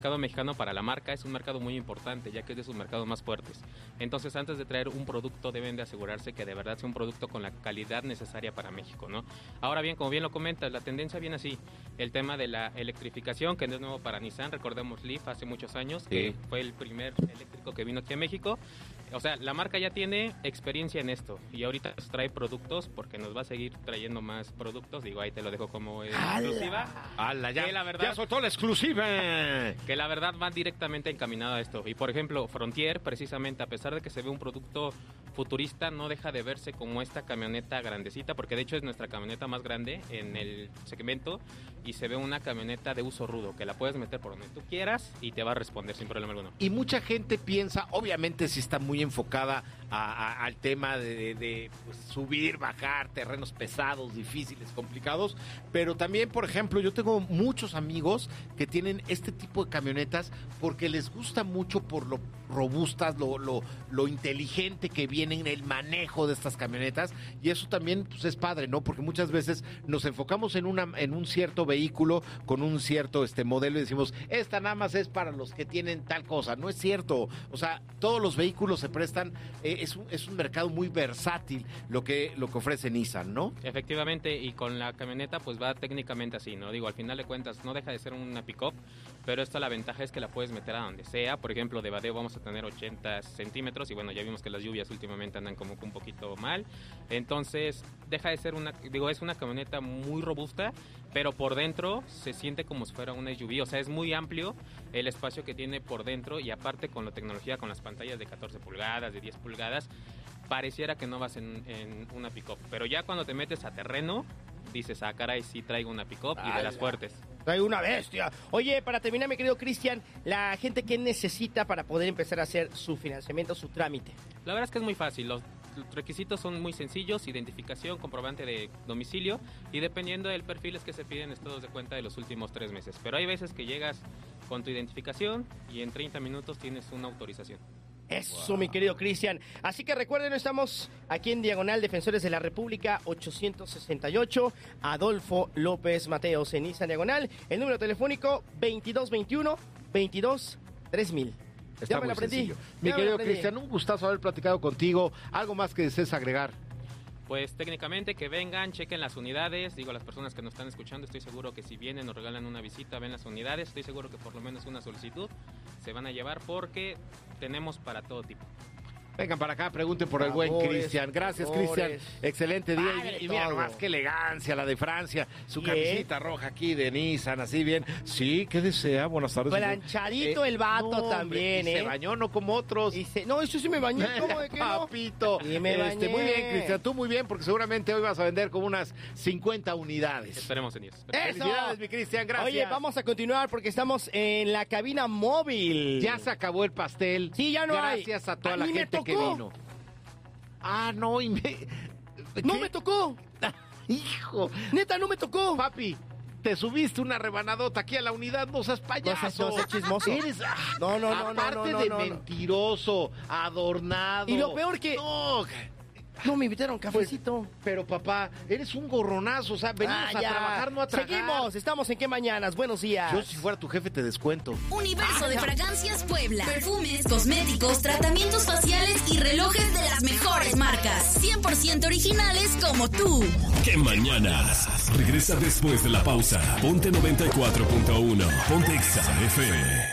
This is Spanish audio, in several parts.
mercado mexicano para la marca es un mercado muy importante, ya que es de sus mercados más fuertes. Entonces, antes de traer un producto, deben de asegurarse que de verdad sea un producto con la calidad necesaria para México, ¿no? Ahora bien, como bien lo comentas, la tendencia viene así. El tema de la electrificación, que no es nuevo para Nissan, recordemos Leaf hace muchos años, que fue el primer eléctrico que vino aquí a México. O sea, la marca ya tiene experiencia en esto y ahorita nos trae productos porque nos va a seguir trayendo más productos. Digo, ahí te lo dejo como exclusiva. ¡Hala! Ya, que la verdad, ya soltó la exclusiva. Que la verdad va directamente encaminado a esto. Y por ejemplo, Frontier, precisamente, a pesar de que se ve un producto futurista, no deja de verse como esta camioneta grandecita, porque de hecho es nuestra camioneta más grande en el segmento y se ve una camioneta de uso rudo, que la puedes meter por donde tú quieras y te va a responder sin problema alguno. Y mucha gente piensa, obviamente sí está muy enfocada al tema de pues, subir, bajar, terrenos pesados, difíciles, complicados, pero también, por ejemplo, yo tengo muchos amigos que tienen este tipo de camionetas porque les gusta mucho por lo robustas, lo inteligente que viene en el manejo de estas camionetas, y eso también pues, es padre, ¿no? Porque muchas veces nos enfocamos en un cierto vehículo con un cierto modelo y decimos, esta nada más es para los que tienen tal cosa. No es cierto, o sea, todos los vehículos se prestan, es un mercado muy versátil lo que ofrece Nissan, ¿no? Efectivamente, y con la camioneta pues va técnicamente así, ¿no? Digo, al final de cuentas no deja de ser una pick-up, pero esta la ventaja es que la puedes meter a donde sea. Por ejemplo, de badeo vamos a tener 80 centímetros y bueno, ya vimos que las lluvias últimamente andan como que un poquito mal. Entonces, deja de ser es una camioneta muy robusta, pero por dentro se siente como si fuera una SUV. O sea, es muy amplio el espacio que tiene por dentro y aparte con la tecnología, con las pantallas de 14 pulgadas, de 10 pulgadas, pareciera que no vas en una pick-up. Pero ya cuando te metes a terreno, dices, ah, caray, sí traigo una pick-up y de las fuertes. Traigo una bestia. Oye, para terminar, mi querido Cristian, la gente, ¿qué necesita para poder empezar a hacer su financiamiento, su trámite? La verdad es que es muy fácil. Los requisitos son muy sencillos: identificación, comprobante de domicilio, y dependiendo del perfil es que se piden estados de cuenta de los últimos 3 meses. Pero hay veces que llegas con tu identificación y en 30 minutos tienes una autorización. Eso, mi querido Cristian. Así que recuerden, estamos aquí en Diagonal Defensores de la República 868, Adolfo López Mateos en Nissan Diagonal. El número telefónico 2221-22-3000. Está muy sencillo. Mi querido Cristian, un gustazo haber platicado contigo. ¿Algo más que desees agregar? Pues técnicamente que vengan, chequen las unidades. Digo, las personas que nos están escuchando, estoy seguro que si vienen, nos regalan una visita, ven las unidades. Estoy seguro que por lo menos una solicitud se van a llevar porque tenemos para todo tipo. Vengan para acá, pregunten por el buen Cristian. Gracias, Cristian. Excelente día. Y mira nomás qué elegancia la de Francia. Su camisita roja aquí de Nissan, así bien. Sí, ¿qué desea? Buenas tardes. Planchadito el vato también, Se bañó, no como otros. No, eso sí me bañé. ¿Cómo de qué no? Papito. Y me bañé. Muy bien, Cristian. Tú muy bien, porque seguramente hoy vas a vender como unas 50 unidades. Esperemos en Dios. Felicidades, mi Cristian. Gracias. Oye, vamos a continuar porque estamos en la cabina móvil. Ya se acabó el pastel. Sí, ya no hay. Gracias a toda la gente que vino. Ah, no, ¡No me tocó! ¡Hijo! ¡Neta, no me tocó! Papi, te subiste una rebanadota aquí a la unidad, no seas payaso. No seas chismoso. Eres, aparte no, de mentiroso, adornado. Y lo peor que... No me invitaron cafecito. Pero papá, eres un gorronazo, o sea, venimos a trabajar, no a tragar. Seguimos, estamos en Qué Mañanas, buenos días. Yo si fuera tu jefe te descuento. Universo de Fragancias Puebla. Perfumes, cosméticos, tratamientos faciales y relojes de las mejores marcas. 100% originales como tú. Qué Mañanas. Regresa después de la pausa. Ponte 94.1. Ponte Exa FM.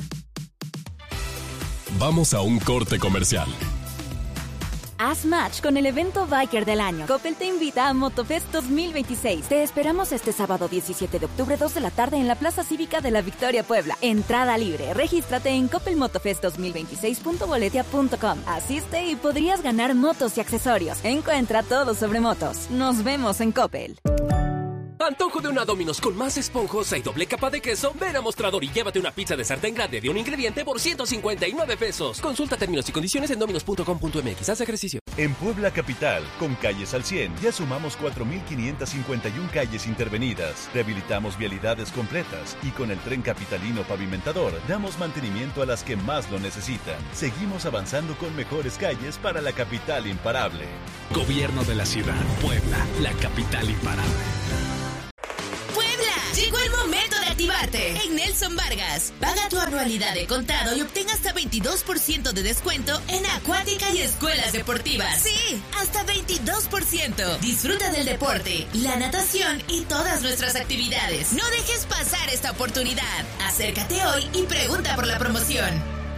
Vamos a un corte comercial. Haz match con el evento Biker del año. Coppel te invita a Motofest 2026. Te esperamos este sábado 17 de octubre, 2 de la tarde en la Plaza Cívica de la Victoria, Puebla. Entrada libre. Regístrate en coppelmotofest2026.boletia.com. Asiste y podrías ganar motos y accesorios. Encuentra todo sobre motos. Nos vemos en Coppel. Antojo de una Domino's con más esponjosa y doble capa de queso. Ven a Mostrador y llévate una pizza de sartén grande de un ingrediente por 159 pesos. Consulta términos y condiciones en dominos.com.mx. Haz ejercicio. En Puebla Capital, con calles al 100, ya sumamos 4.551 calles intervenidas. Rehabilitamos vialidades completas y con el Tren Capitalino Pavimentador damos mantenimiento a las que más lo necesitan. Seguimos avanzando con mejores calles para la capital imparable. Gobierno de la ciudad, Puebla, la capital imparable. Puebla, llegó el momento de activar cuidarte. En Nelson Vargas, paga tu anualidad de contado y obtenga hasta 22% de descuento en acuática y escuelas deportivas. Sí, hasta 22%. Disfruta del deporte, la natación y todas nuestras actividades. No dejes pasar esta oportunidad. Acércate hoy y pregunta por la promoción.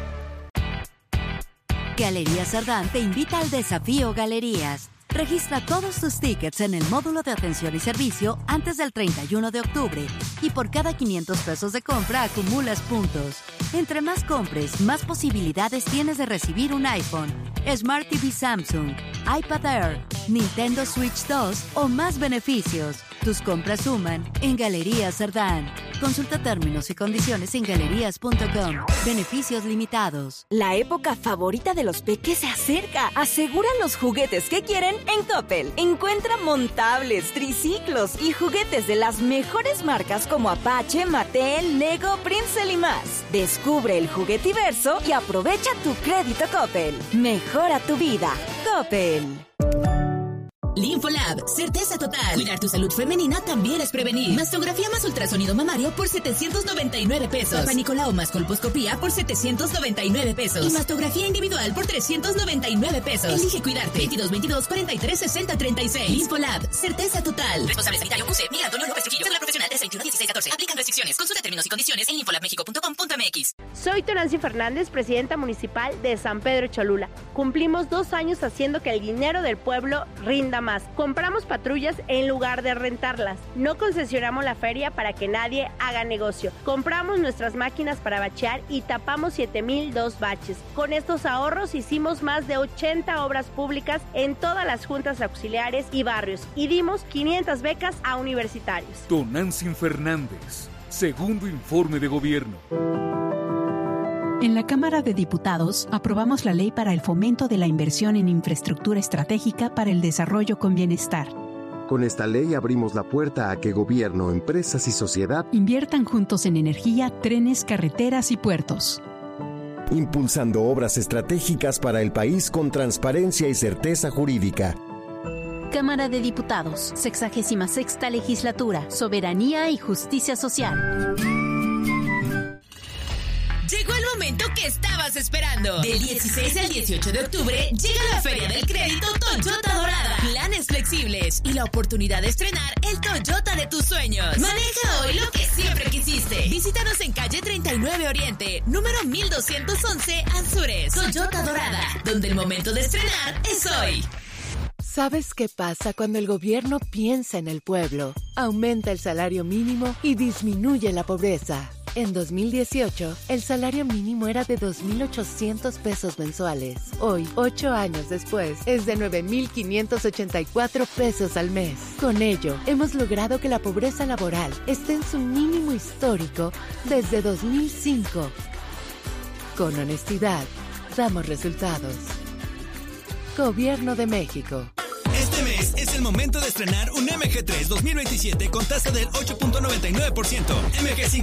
Galerías Sardán te invita al desafío Galerías. Registra todos tus tickets en el módulo de atención y servicio antes del 31 de octubre y por cada 500 pesos de compra acumulas puntos. Entre más compres, más posibilidades tienes de recibir un iPhone, Smart TV Samsung, iPad Air, Nintendo Switch 2 o más beneficios. Tus compras suman en Galerías Sardán. Consulta términos y condiciones en galerías.com. Beneficios limitados. La época favorita de los peques se acerca. Asegura los juguetes que quieren en Coppel. Encuentra montables, triciclos y juguetes de las mejores marcas como Apache, Mattel, Lego, Princeton y más. Descubre el juguetiverso y aprovecha tu crédito Coppel. Mejora tu vida. Coppel. Linfolab, certeza total. Cuidar tu salud femenina también es prevenir. Mastografía más ultrasonido mamario por 799 pesos. Papa Nicolau más colposcopía por 799 pesos. Y mastografía individual por 399 pesos. Elige cuidarte. 2222-436036. Linfolab, certeza total. Responsable sanitario QC, Miguel Antonio López Trujillo. Cédula profesional 321-1614. Aplican restricciones. Consulta términos y condiciones en linfolabmexico.com.mx. Soy Torancy Fernández, presidenta municipal de San Pedro Cholula. Cumplimos 2 años haciendo que el dinero del pueblo rinda más. Compramos patrullas en lugar de rentarlas. No concesionamos la feria para que nadie haga negocio. Compramos nuestras máquinas para bachear y tapamos 7,002 baches. Con estos ahorros hicimos más de 80 obras públicas en todas las juntas auxiliares y barrios y dimos 500 becas a universitarios. Torancy Fernández, segundo informe de gobierno. En la Cámara de Diputados aprobamos la ley para el fomento de la inversión en infraestructura estratégica para el desarrollo con bienestar. Con esta ley abrimos la puerta a que gobierno, empresas y sociedad inviertan juntos en energía, trenes, carreteras y puertos. Impulsando obras estratégicas para el país con transparencia y certeza jurídica. Cámara de Diputados, 66ª Legislatura, Soberanía y Justicia Social. Llegó el momento que estabas esperando. Del 16 al 18 de octubre llega la Feria del Crédito Toyota Dorada. Planes flexibles y la oportunidad de estrenar el Toyota de tus sueños. Maneja hoy lo que siempre quisiste. Visítanos en calle 39 Oriente, número 1211 Anzures. Toyota Dorada, donde el momento de estrenar es hoy. ¿Sabes qué pasa cuando el gobierno piensa en el pueblo? Aumenta el salario mínimo y disminuye la pobreza. En 2018, el salario mínimo era de 2,800 pesos mensuales. Hoy, 8 años después, es de 9,584 pesos al mes. Con ello, hemos logrado que la pobreza laboral esté en su mínimo histórico desde 2005. Con honestidad, damos resultados. Gobierno de México. Este mes es el momento de estrenar un MG3 2027 con tasa del 8.99%. MG5